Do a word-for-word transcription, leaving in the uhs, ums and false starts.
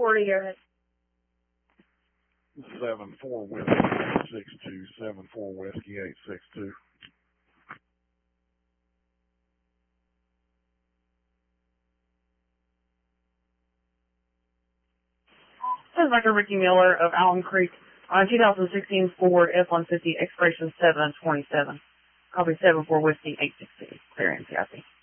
forty, go ahead. seven four Whiskey eight six two, seven four Whiskey eight six two. This is Doctor Ricky Miller of Allen Creek on two thousand sixteen Ford F one fifty, expiration seven twenty-seven. Copy seven four Whiskey eight six two. Clear N C I C.